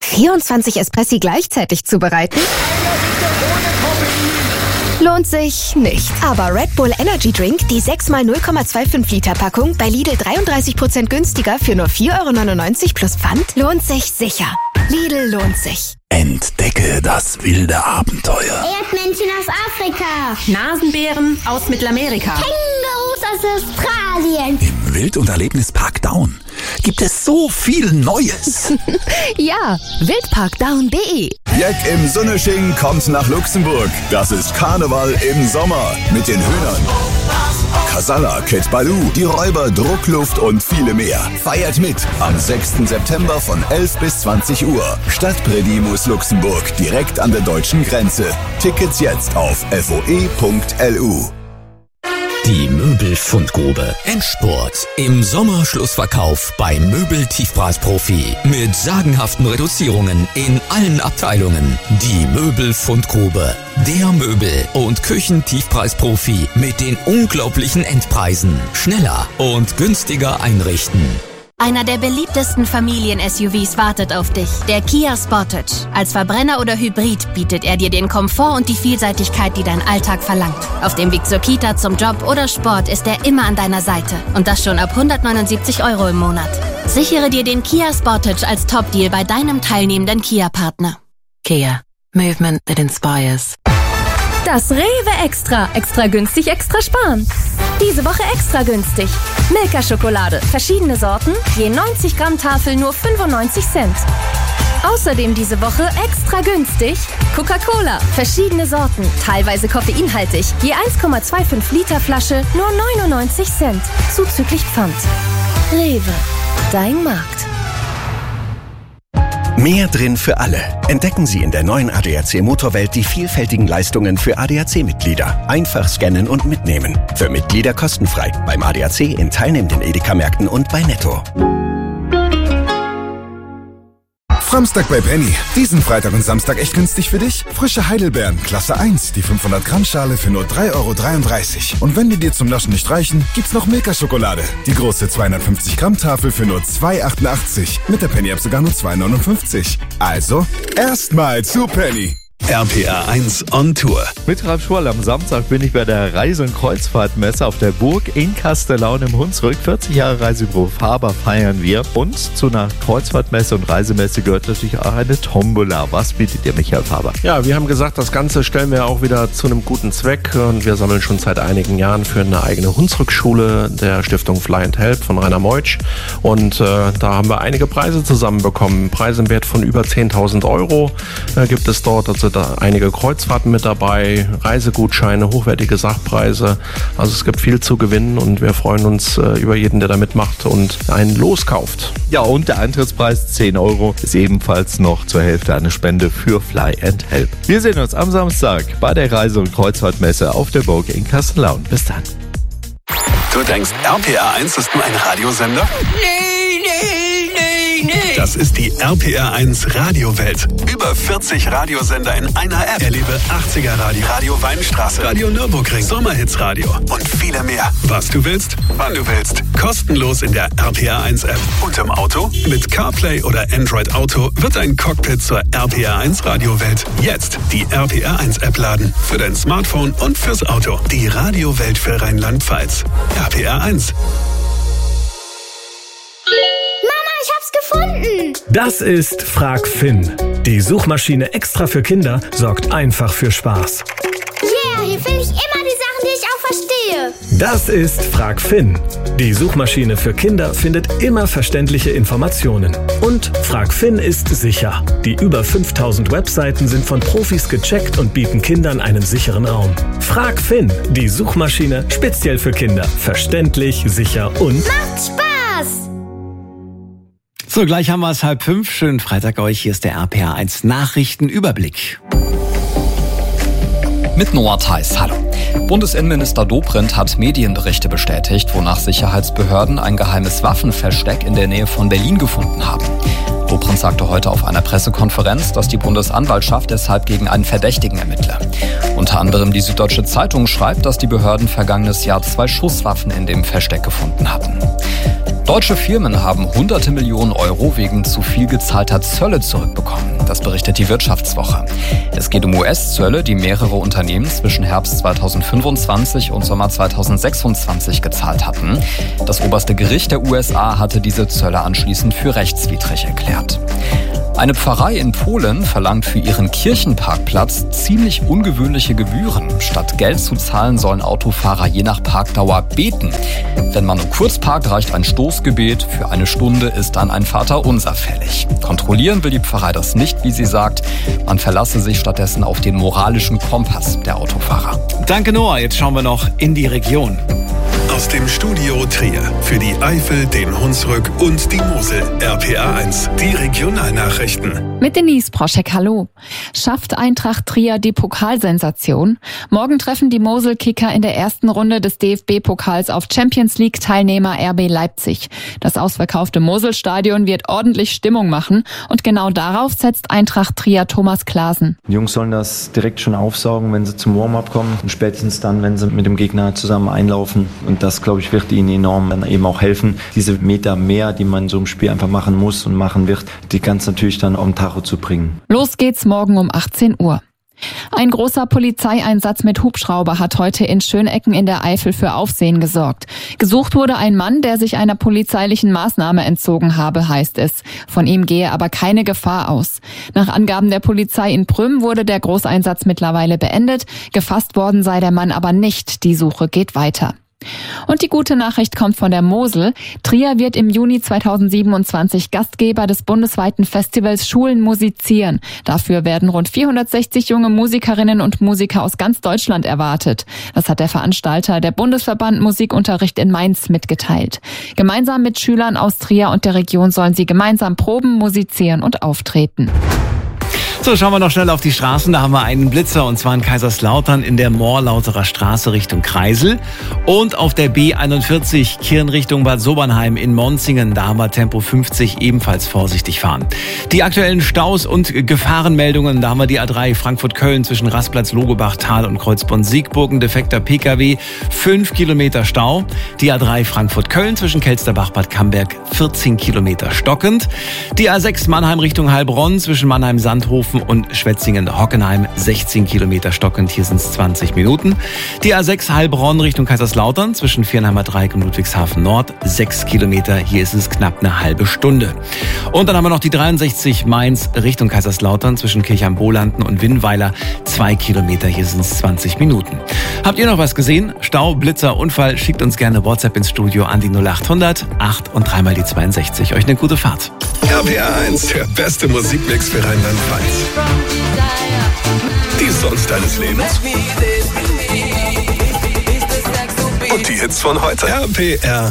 24 Espressi gleichzeitig zubereiten? Lohnt sich nicht. Aber Red Bull Energy Drink, die 6x 0,25 Liter Packung, bei Lidl 33% günstiger für nur 4,99 € plus Pfand, lohnt sich sicher. Lidl lohnt sich. Entdecke das wilde Abenteuer. Erdmännchen aus Afrika. Nasenbären aus Mittelamerika. Kängurus aus Australien. Im Wild- und Erlebnispark Down gibt es so viel Neues. Ja, wildparkdown.de. Jack im Sonnesching kommt nach Luxemburg. Das ist Karneval im Sommer mit den Hühnern. Casalla, Kid Baloo, die Räuber, Druckluft und viele mehr. Feiert mit am 6. September von 11 bis 20 Uhr. Stadt Predimus Luxemburg, direkt an der deutschen Grenze. Tickets jetzt auf foe.lu. Die Möbelfundgrube. Endspurt. Im Sommerschlussverkauf bei Möbel-Tiefpreisprofi. Mit sagenhaften Reduzierungen in allen Abteilungen. Die Möbelfundgrube. Der Möbel- und Küchentiefpreisprofi mit den unglaublichen Endpreisen. Schneller und günstiger einrichten. Einer der beliebtesten Familien-SUVs wartet auf dich. Der Kia Sportage. Als Verbrenner oder Hybrid bietet er dir den Komfort und die Vielseitigkeit, die dein Alltag verlangt. Auf dem Weg zur Kita, zum Job oder Sport ist er immer an deiner Seite. Und das schon ab 179 € im Monat. Sichere dir den Kia Sportage als Top-Deal bei deinem teilnehmenden Kia-Partner. Kia. Movement that inspires. Das Rewe Extra. Extra günstig, extra sparen. Diese Woche extra günstig. Milka-Schokolade. Verschiedene Sorten. Je 90 Gramm Tafel nur 95 Cent. Außerdem diese Woche extra günstig. Coca-Cola. Verschiedene Sorten. Teilweise koffeinhaltig. Je 1,25 Liter Flasche nur 99 Cent. Zuzüglich Pfand. Rewe. Dein Markt. Mehr drin für alle. Entdecken Sie in der neuen ADAC Motorwelt die vielfältigen Leistungen für ADAC-Mitglieder. Einfach scannen und mitnehmen. Für Mitglieder kostenfrei. Beim ADAC in teilnehmenden Edeka-Märkten und bei Netto. Samstag bei Penny. Diesen Freitag und Samstag echt günstig für dich? Frische Heidelbeeren, Klasse 1, die 500 Gramm Schale für nur 3,33 €. Und wenn die dir zum Naschen nicht reichen, gibt's noch Milka-Schokolade. Die große 250 Gramm Tafel für nur 2,88 €. Mit der Penny-App sogar nur 2,59 €. Also, erstmal zu Penny. RPR 1 on Tour. Mit Ralf Schwoll am Samstag bin ich bei der Reise- und Kreuzfahrtmesse auf der Burg in Kastellaun im Hunsrück. 40 Jahre Reisebüro Faber feiern wir. Und zu einer Kreuzfahrtmesse und Reisemesse gehört natürlich auch eine Tombola. Was bietet ihr, Michael Faber? Ja, wir haben gesagt, das Ganze stellen wir auch wieder zu einem guten Zweck. Und wir sammeln schon seit einigen Jahren für eine eigene Hunsrückschule der Stiftung Fly and Help von Rainer Meutsch. Und da haben wir einige Preise zusammenbekommen. Preise im Wert von über 10.000 € gibt es dort. Also da einige Kreuzfahrten mit dabei, Reisegutscheine, hochwertige Sachpreise. Also es gibt viel zu gewinnen und wir freuen uns über jeden, der da mitmacht und einen Los kauft. Ja, und der Eintrittspreis 10 € ist ebenfalls noch zur Hälfte eine Spende für Fly and Help. Wir sehen uns am Samstag bei der Reise- und Kreuzfahrtmesse auf der Burg in Kastellaun. Bis dann. Du denkst, RPR 1 ist nur ein Radiosender? Nee. Das ist die RPR 1 Radiowelt. Über 40 Radiosender in einer App. Erlebe 80er Radio, Radio Weinstraße, Radio Nürburgring, Sommerhits Radio und viele mehr. Was du willst, wann du willst. Kostenlos in der RPR 1 App. Und im Auto? Mit CarPlay oder Android Auto wird ein Cockpit zur RPR 1 Radiowelt. Jetzt die RPR 1 App laden. Für dein Smartphone und fürs Auto. Die Radiowelt für Rheinland-Pfalz. RPR 1. Gefunden! Das ist Frag Finn. Die Suchmaschine extra für Kinder sorgt einfach für Spaß. Yeah, hier finde ich immer die Sachen, die ich auch verstehe. Das ist Frag Finn. Die Suchmaschine für Kinder findet immer verständliche Informationen. Und Frag Finn ist sicher. Die über 5000 Webseiten sind von Profis gecheckt und bieten Kindern einen sicheren Raum. Frag Finn, die Suchmaschine speziell für Kinder. Verständlich, sicher und macht Spaß! So, gleich haben wir es 4:30. Schönen Freitag euch. Hier ist der RPR 1 Nachrichtenüberblick. Mit Noah Theis, hallo. Bundesinnenminister Dobrindt hat Medienberichte bestätigt, wonach Sicherheitsbehörden ein geheimes Waffenversteck in der Nähe von Berlin gefunden haben. Dobrindt sagte heute auf einer Pressekonferenz, dass die Bundesanwaltschaft deshalb gegen einen Verdächtigen ermittle. Unter anderem die Süddeutsche Zeitung schreibt, dass die Behörden vergangenes Jahr 2 Schusswaffen in dem Versteck gefunden hatten. Deutsche Firmen haben hunderte Millionen Euro wegen zu viel gezahlter Zölle zurückbekommen. Das berichtet die Wirtschaftswoche. Es geht um US-Zölle, die mehrere Unternehmen zwischen Herbst 2025 und Sommer 2026 gezahlt hatten. Das oberste Gericht der USA hatte diese Zölle anschließend für rechtswidrig erklärt. Eine Pfarrei in Polen verlangt für ihren Kirchenparkplatz ziemlich ungewöhnliche Gebühren. Statt Geld zu zahlen, sollen Autofahrer je nach Parkdauer beten. Wenn man nur kurz parkt, reicht ein Stoßgebet. Für eine Stunde ist dann ein Vaterunser fällig. Kontrollieren will die Pfarrei das nicht, wie sie sagt. Man verlasse sich stattdessen auf den moralischen Kompass der Autofahrer. Danke, Noah. Jetzt schauen wir noch in die Region. Aus dem Studio Trier für die Eifel, den Hunsrück und die Mosel. RPA1, die Regionalnachrichten. Mit Denise Proschek, hallo. Schafft Eintracht Trier die Pokalsensation? Morgen treffen die Mosel-Kicker in der ersten Runde des DFB-Pokals auf Champions-League-Teilnehmer RB Leipzig. Das ausverkaufte Moselstadion wird ordentlich Stimmung machen und genau darauf setzt Eintracht Trier Thomas Klaasen. Die Jungs sollen das direkt schon aufsaugen, wenn sie zum Warm-up kommen und spätestens dann, wenn sie mit dem Gegner zusammen einlaufen. Und das, glaube ich, wird ihnen enorm dann eben auch helfen, diese Meter mehr, die man in so einem Spiel einfach machen muss und machen wird, die ganz natürlich dann auf den Tacho zu bringen. Los geht's morgen um 18 Uhr. Ein großer Polizeieinsatz mit Hubschrauber hat heute in Schönecken in der Eifel für Aufsehen gesorgt. Gesucht wurde ein Mann, der sich einer polizeilichen Maßnahme entzogen habe, heißt es. Von ihm gehe aber keine Gefahr aus. Nach Angaben der Polizei in Prüm wurde der Großeinsatz mittlerweile beendet. Gefasst worden sei der Mann aber nicht. Die Suche geht weiter. Und die gute Nachricht kommt von der Mosel. Trier wird im Juni 2027 Gastgeber des bundesweiten Festivals Schulen musizieren. Dafür werden rund 460 junge Musikerinnen und Musiker aus ganz Deutschland erwartet. Das hat der Veranstalter, der Bundesverband Musikunterricht in Mainz, mitgeteilt. Gemeinsam mit Schülern aus Trier und der Region sollen sie gemeinsam proben, musizieren und auftreten. So, schauen wir noch schnell auf die Straßen. Da haben wir einen Blitzer und zwar in Kaiserslautern in der Moorlauterer Straße Richtung Kreisel. Und auf der B41 Kirn Richtung Bad Sobernheim in Monzingen. Da haben wir Tempo 50, ebenfalls vorsichtig fahren. Die aktuellen Staus und Gefahrenmeldungen. Da haben wir die A3 Frankfurt-Köln zwischen Rastplatz Logebach, Thal und Kreuzborn-Siegburg. Ein defekter Pkw, 5 Kilometer Stau. Die A3 Frankfurt-Köln zwischen Kelsterbach-Bad Camberg, 14 Kilometer stockend. Die A6 Mannheim Richtung Heilbronn zwischen Mannheim-Sandhofen und Schwetzingen-Hockenheim, 16 Kilometer stockend, hier sind es 20 Minuten. Die A6 Heilbronn Richtung Kaiserslautern zwischen Viernheimer Dreieck und Ludwigshafen Nord, 6 Kilometer, hier ist es knapp eine halbe Stunde. Und dann haben wir noch die 63 Mainz Richtung Kaiserslautern zwischen Kirchheim-Bolanden und Winnweiler, 2 Kilometer, hier sind es 20 Minuten. Habt ihr noch was gesehen? Stau, Blitzer, Unfall? Schickt uns gerne WhatsApp ins Studio an die 0800 8 und 3 mal die 62. Euch eine gute Fahrt. RPA1, der beste Musikmix für Rheinland-Pfalz. Die Songs deines Lebens. Und die Hits von heute. RPR